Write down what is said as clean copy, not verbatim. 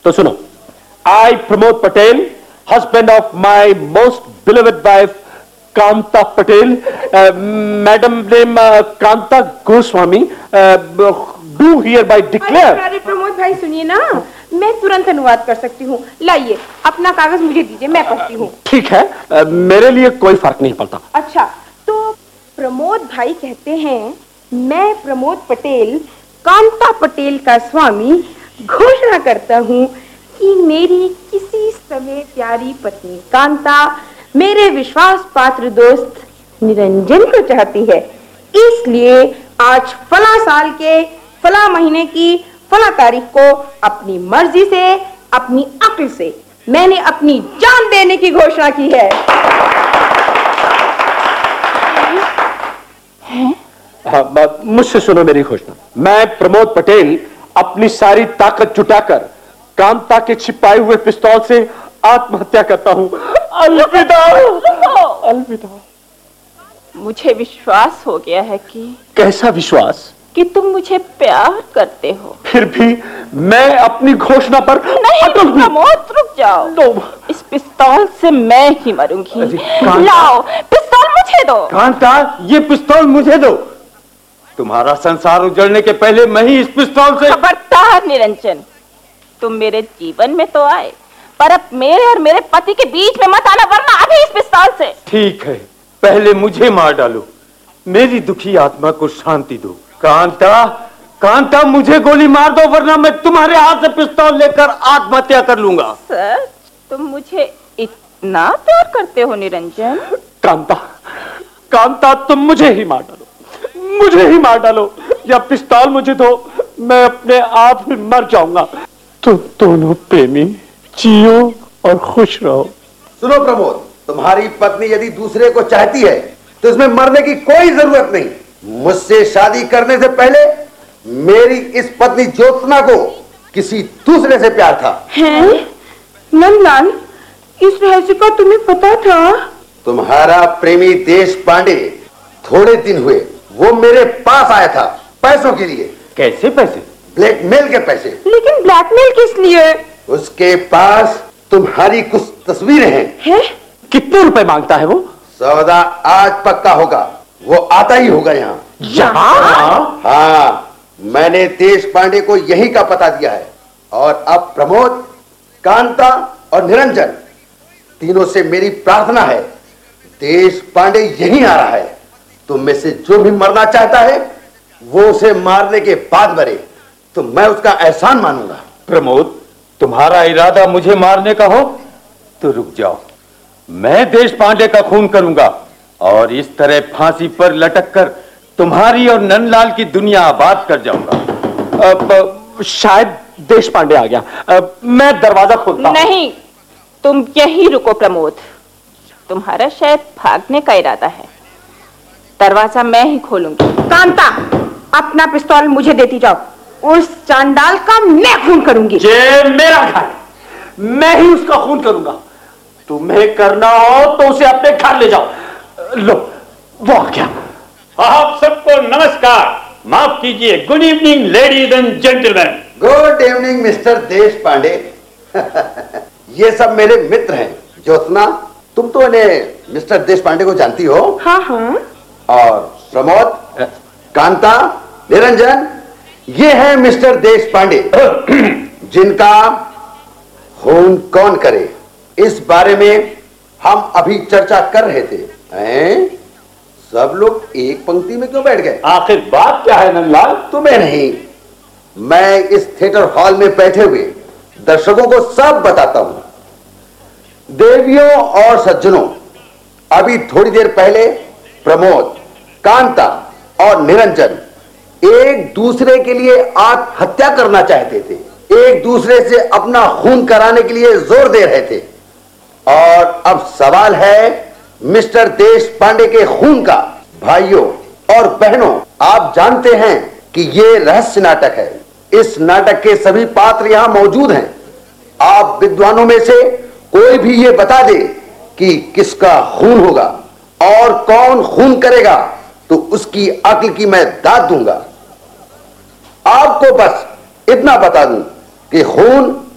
तो सुनो, I Pramod Patel, husband of my most beloved wife Kanta Patel, madam name Kanta Goswami, do हियरबाय declare. अरे प्रमोद भाई सुनिए ना, मैं तुरंत अनुवाद कर सकती हूँ। लाइए अपना कागज मुझे दीजिए, मैं पढ़ती हूँ। ठीक है, मेरे लिए कोई फर्क नहीं पड़ता। अच्छा, तो प्रमोद भाई कहते हैं, मैं प्रमोद पटेल कांता पटेल का स्वामी घोषणा करता हूँ कि मेरी किसी समय प्यारी पत्नी कांता मेरे विश्वास पात्र दोस्त निरंजन को चाहती है। इसलिए आज फला साल के फला महीने की फला तारीख को अपनी मर्जी से, अपनी अक्ल से मैंने अपनी जान देने की घोषणा की है। मुझसे सुनो मेरी घोषणा। मैं प्रमोद पटेल अपनी सारी ताकत जुटाकर कांता के छिपाए हुए पिस्तौल से आत्महत्या करता हूं। अलविदा। अलविदा। मुझे विश्वास हो गया है कि। कैसा विश्वास? कि तुम मुझे प्यार करते हो। फिर भी मैं अपनी घोषणा पर नहीं प्रमोद, रुक जाओ। इस पिस्तौल से मैं ही मरूंगी। लाओ पिस्तौल मुझे दो। कांता, ये पिस्तौल मुझे दो। तुम्हारा संसार उजड़ने के पहले मैं ही इस पिस्तौल से। खबरदार निरंजन, तुम मेरे जीवन में तो आए, पर अब मेरे और मेरे पति के बीच में मत आना, वरना अभी इस पिस्तौल से। ठीक है, पहले मुझे मार डालो, मेरी दुखी आत्मा को शांति दो। कांता, कांता मुझे गोली मार दो, वरना मैं तुम्हारे हाथ से पिस्तौल लेकर आत्महत्या कर लूंगा। सर, तुम मुझे इतना प्यार करते हो निरंजन? कांता, कांता तुम मुझे ही मार डालो, मुझे ही मार डालो, या पिस्तौल मुझे दो, मैं अपने आप ही मर जाऊंगा। तुम दोनों प्रेमी जियो और खुश रहो। सुनो प्रमोद, तुम्हारी पत्नी यदि दूसरे को चाहती है तो इसमें मरने की कोई जरूरत नहीं। मुझसे शादी करने से पहले मेरी इस पत्नी ज्योत्सना को किसी दूसरे से प्यार था। हैं? नंदलाल, इस रहस्य का तुम्हें पता था? तुम्हारा प्रेमी देश पांडे थोड़े दिन हुए वो मेरे पास आया था पैसों के लिए। कैसे पैसे? ब्लैकमेल के पैसे। लेकिन ब्लैकमेल किस लिए? उसके पास तुम्हारी कुछ तस्वीरें हैं। कितने रुपए मांगता है वो? सौदा आज पक्का होगा, वो आता ही होगा यहाँ। हाँ, मैंने देश पांडे को यही का पता दिया है, और अब प्रमोद, कांता और निरंजन तीनों से मेरी प्रार्थना है, देश पांडे यहीं आ रहा है। तुम में से जो भी मरना चाहता है वो उसे मारने के बाद मरे, तो मैं उसका एहसान मानूंगा। प्रमोद, तुम्हारा इरादा मुझे मारने का हो तो रुक जाओ, मैं देश पांडे का खून करूंगा और इस तरह फांसी पर लटककर तुम्हारी और नंदलाल की दुनिया आबाद कर जाऊंगा। शायद देश पांडे आ गया, मैं दरवाजा खोलता हूं। नहीं, तुम यहीं रुको प्रमोद, तुम्हारा शायद भागने का इरादा है। दरवाजा मैं ही खोलूंगी। कांता, अपना पिस्तौल मुझे देती जाओ, उस चांडाल का मैं खून करूंगी। ये मेरा घर, मैं ही उसका खून करूंगा। तुम्हें करना हो तो उसे अपने घर ले जाओ। लो, वो आ गया। आप सबको नमस्कार, माफ कीजिए, good evening ladies and gentleman. Good evening mister देश पांडे। ये सब मेरे मित्र हैं। ज्योत्सना, तुम तो इन्हें मिस्टर देश पांडे को जानती हो। हाँ हाँ। और प्रमोद, कांता, निरंजन, ये है मिस्टर देश पांडे, जिनका खून कौन करे इस बारे में हम अभी चर्चा कर रहे थे। सब लोग एक पंक्ति में क्यों बैठ गए? आखिर बात क्या है नंदलाल? तुम्हें नहीं, मैं इस थिएटर हॉल में बैठे हुए दर्शकों को सब बताता हूं। देवियों और सज्जनों, अभी थोड़ी देर पहले प्रमोद, कांता और निरंजन एक दूसरे के लिए आत्महत्या करना चाहते थे, एक दूसरे से अपना खून कराने के लिए जोर दे रहे थे। और अब सवाल है मिस्टर देश पांडे के खून का। भाइयों और बहनों, आप जानते हैं कि ये रहस्य नाटक है। इस नाटक के सभी पात्र यहां मौजूद हैं। आप विद्वानों में से कोई भी ये बता दे कि किसका खून होगा और कौन खून करेगा, तो उसकी अक्ल की मैं दाद दूंगा। आपको बस इतना बता दूं कि खून